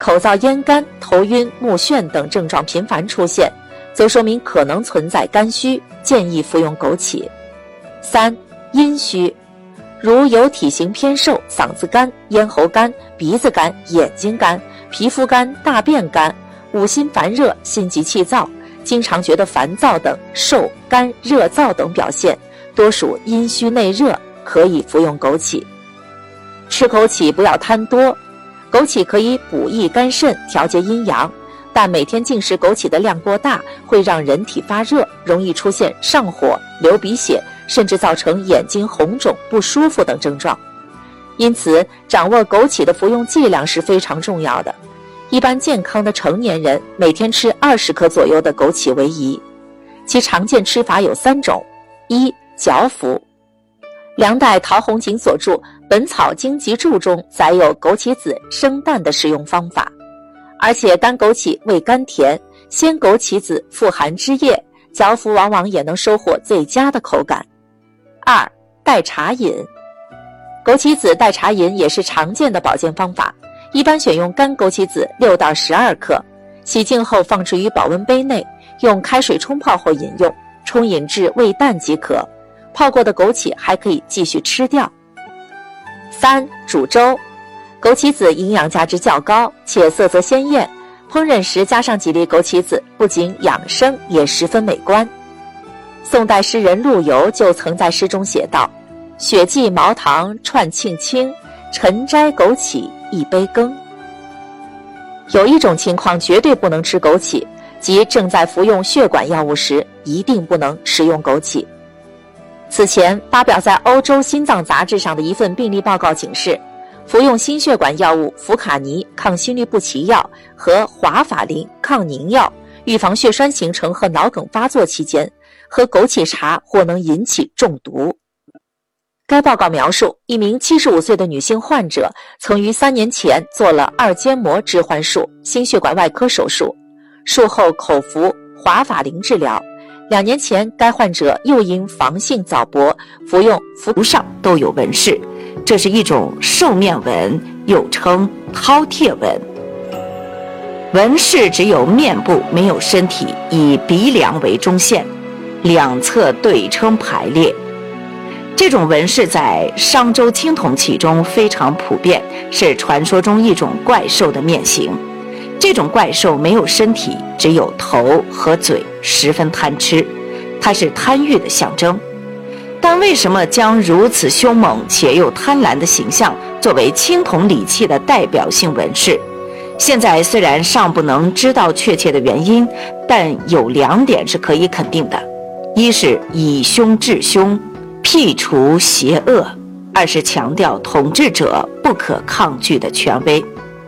口燥咽干、头晕、目眩等症状频繁出现，则说明可能存在肝虚，建议服用枸杞。3. 阴虚，如有体型偏瘦、嗓子干、咽喉干、鼻子干、眼睛干、皮肤干、大便干、五心烦热、心急气躁、经常觉得烦躁等瘦、干、热燥等表现，多属阴虚内热，可以服用枸杞。吃枸杞不要贪多，枸杞可以补益肝肾，调节阴阳，但每天进食枸杞的量过大，会让人体发热，容易出现上火、流鼻血，甚至造成眼睛红肿、不舒服等症状。因此，掌握枸杞的服用剂量是非常重要的。一般健康的成年人每天吃20克左右的枸杞为宜。其常见吃法有3种： 1. 嚼服。梁代陶弘景所著《本草经集注》中载有枸杞子生啖的食用方法，而且干枸杞味甘甜，鲜枸杞子富含汁液，嚼服往往也能收获最佳的口感。2. 代茶饮。枸杞子代茶饮也是常见的保健方法，一般选用干枸杞子6到12克，洗净后放置于保温杯内，用开水冲泡后饮用，冲饮至味淡即可。泡过的枸杞还可以继续吃掉。3. 煮粥。枸杞子营养价值较高，且色泽鲜艳，烹饪时加上几粒枸杞子，不仅养生，也十分美观。宋代诗人陆游就曾在诗中写道：雪霁毛堂串沁青，晨摘枸杞一杯羹。有一种情况绝对不能吃枸杞，即正在服用血管药物时，一定不能食用枸杞。此前发表在欧洲心脏杂志上的一份病例报告警示，服用心血管药物福卡尼抗心律不齐药和华法林抗凝药，预防血栓形成和脑梗发作期间，喝枸杞茶或能引起中毒。该报告描述，一名75岁的女性患者曾于3年前做了2间膜置换术心血管外科手术，术后口服华法林治疗。2年前，该患者又因房性早搏，服用头上都有纹饰，这是一种兽面纹，又称饕餮纹。纹饰只有面部，没有身体，以鼻梁为中线，两侧对称排列。这种纹饰在商周青铜器中非常普遍，是传说中一种怪兽的面型。这种怪兽没有身体，只有头和嘴，十分贪吃，它是贪欲的象征。但为什么将如此凶猛且又贪婪的形象作为青铜礼器的代表性纹饰？现在虽然尚不能知道确切的原因，但有2点是可以肯定的：一是以凶治凶，辟除邪恶；二是强调统治者不可抗拒的权威。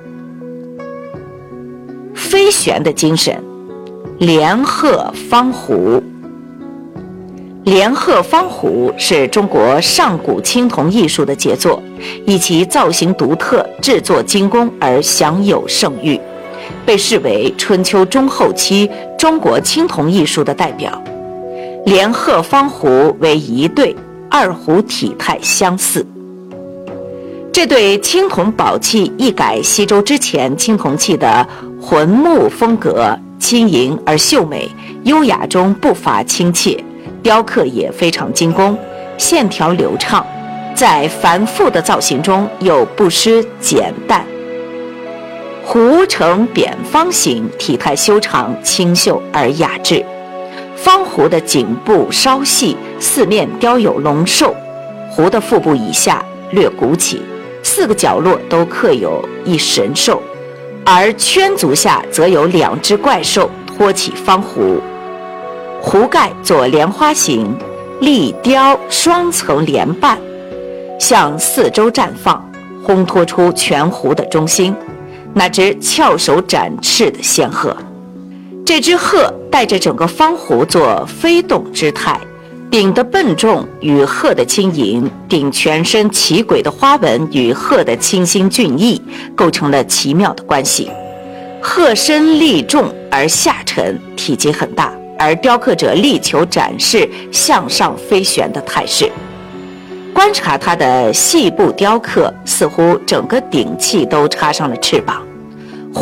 飞旋的精神，连鹤方壶。连鹤方壶是中国上古青铜艺术的杰作，以其造型独特、制作精工而享有盛誉，被视为春秋中后期中国青铜艺术的代表。连鹤方壶为一对，2壶体态相似。这对青铜宝器一改西周之前青铜器的浑木风格，轻盈而秀美，优雅中不乏亲切，雕刻也非常精工，线条流畅，在繁复的造型中又不失简淡。壶呈扁方形，体态修长，清秀而雅致。方壶的颈部稍细，四面雕有龙兽，壶的腹部以下略鼓起，4个角落都刻有一神兽，而圈足下则有2只怪兽托起方壶。壶盖做莲花形，立雕双层莲瓣，向4周绽放，烘托出全壶的中心，那只翘首展翅的仙鹤。这只鹤带着整个方壶做飞动之态，鼎的笨重与鹤的轻盈，鼎全身奇诡的花纹与鹤的清新俊逸，构成了奇妙的关系。鹤身立重而下沉，体积很大，而雕刻者力求展示向上飞旋的态势。观察它的细部雕刻，似乎整个鼎器都插上了翅膀，